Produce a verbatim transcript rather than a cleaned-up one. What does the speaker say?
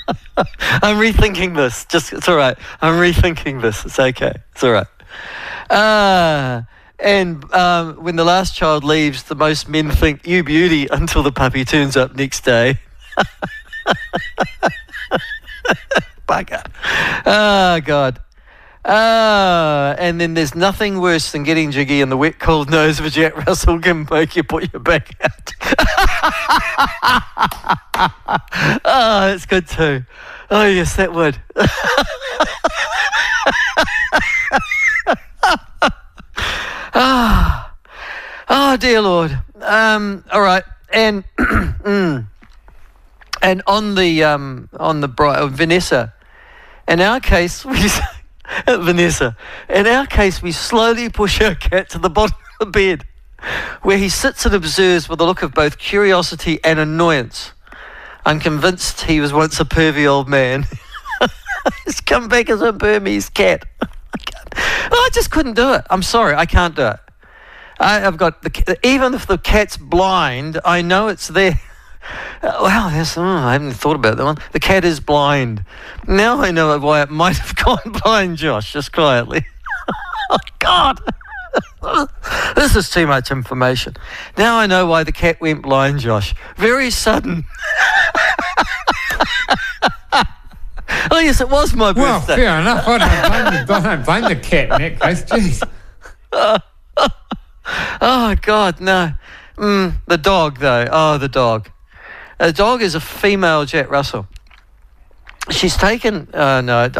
I'm rethinking this. Just it's all right. I'm rethinking this. It's okay. It's all right. Ah, and um, when the last child leaves, the most men think you beauty until the puppy turns up next day. Bugger. Oh God. Ah, and then there's nothing worse than getting jiggy and the wet cold nose of a Jack Russell can make you put your back out. Oh, that's good too. Oh yes, that would. Ah, oh dear Lord. Um, all right, and mm, and on the um, on the bride, oh, Vanessa. In our case, we Vanessa. In our case, we slowly push our cat to the bottom of the bed, where he sits and observes with a look of both curiosity and annoyance. I'm convinced he was once a pervy old man. He's come back as a Burmese cat. I just couldn't do it. I'm sorry, I can't do it. I, I've got the even if the cat's blind, I know it's there. Uh, wow, that's, oh, I haven't thought about that one. The cat is blind. Now I know why it might have gone blind, Josh, just quietly. Oh, God. This is too much information. Now I know why the cat went blind, Josh. Very sudden. Oh, yes, it was my well, birthday. Well, fair enough. I don't blame the, I don't blame the cat in that case. Jeez. Oh, God, no. Mm, the dog, though. Oh, the dog. The dog is a female Jack Russell. She's taken... Uh, no,